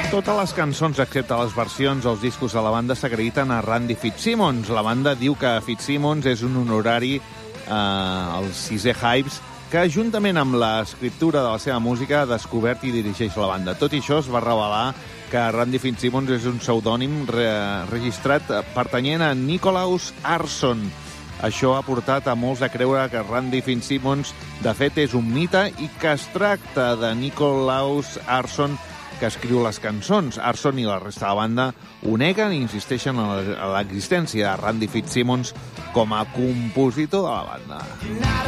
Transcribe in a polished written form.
Totes les cançons, excepte les versions als discos de la banda, s'acrediten a Randy Fitzsimmons. La banda diu que Fitzsimmons és un honorari al sisè Hives, que juntament amb l'escriptura de la seva música ha descobert i dirigeix la banda. Tot i això, es va revelar que Randy Fitzsimmons és un pseudònim registrat pertanyent a Nicolaus Arson. Això ha portat a molts a creure que Randy Fitzsimmons, de fet, és un mite i que es tracta de Nicolaus Arson, que escriu les cançons. Arson i la resta de la banda ho neguen i insisteixen en l'existència de Randy Fitzsimmons com a compositor de la banda.